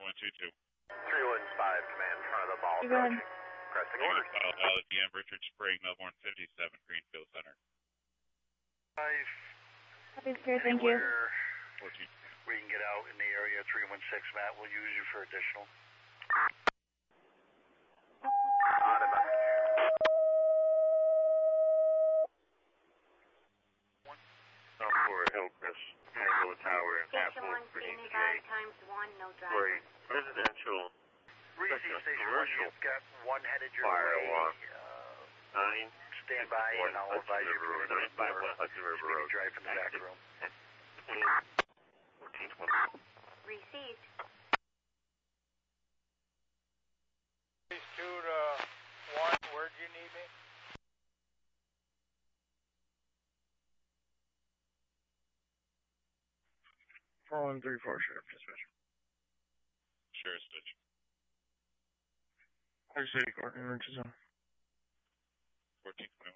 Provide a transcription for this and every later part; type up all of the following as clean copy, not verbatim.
1422. 315, command, front of the ball, Go ahead. approaching. Cresting Order over. file, Pilot DM Richard Sprague, Melbourne 57, Greenfield Center. 5, Copy, sir. Thank you. anywhere 14. we can get out in the area, 316, Matt, we'll use you for additional. On a message. South Florida Hillcrest, Angela Tower, Station Apple, 1 Green standing J, by, times 1, no driver. Great, residential, Reese That's a Station 1, commercial you've got one headed your fire way. alarm. 9, Stand by, and I'll advise you River Road, coming in 951 Hudson River speedy Road. drive from the back room. 1420. Received. 2 to 1, where'd you need me? Fallen 3-4, Sheriff Dispatch. Sheriff Station. Clark City Court, emergency zone. 1421.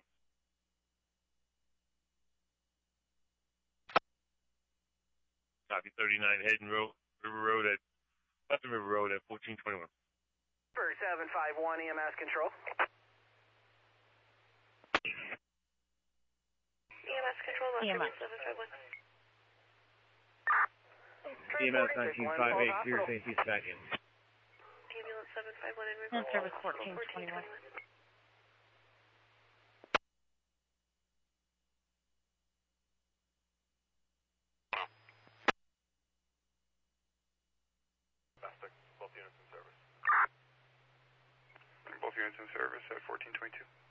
Copy 39, heading River Road at Hudson River Road at 1421. For 751 EMS control. EMS control, EMS. 751. EMS 1958, clear St. Pete's back in. Ambulance 751 in And River. service 1421. Both units in service at 1422.